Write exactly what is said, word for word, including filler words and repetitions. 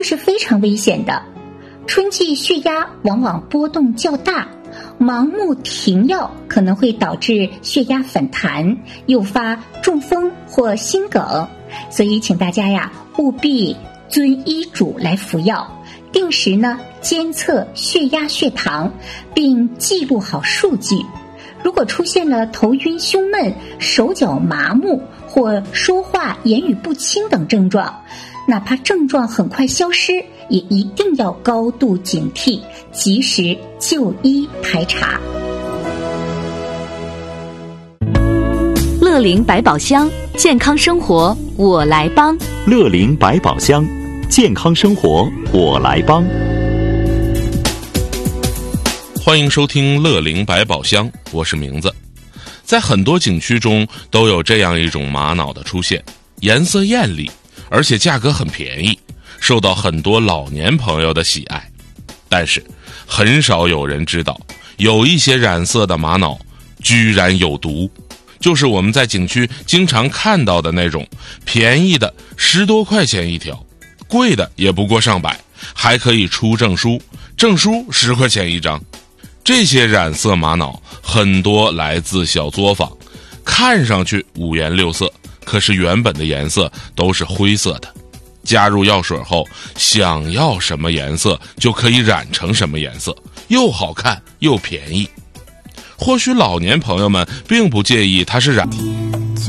是非常危险的。春季血压往往波动较大，盲目停药可能会导致血压反弹，诱发中风或心梗。所以请大家呀务必遵医嘱来服药，定时呢监测血压血糖，并记录好数据。如果出现了头晕胸闷、手脚麻木或说话言语不清等症状，哪怕症状很快消失，也一定要高度警惕，及时就医排查。 乐龄百宝箱，健康生活我来帮。 乐龄百宝箱，健康生活我来帮。 欢迎收听乐龄百宝箱，我是名字。在很多景区中都有这样一种玛瑙的出现，颜色艳丽，而且价格很便宜，受到很多老年朋友的喜爱。但是很少有人知道，有一些染色的玛瑙居然有毒，就是我们在景区经常看到的那种，便宜的十多块钱一条，贵的也不过上百，还可以出证书，证书十块钱一张。这些染色玛瑙很多来自小作坊，看上去五颜六色，可是原本的颜色都是灰色的。加入药水后，想要什么颜色就可以染成什么颜色，又好看又便宜。或许老年朋友们并不介意它是染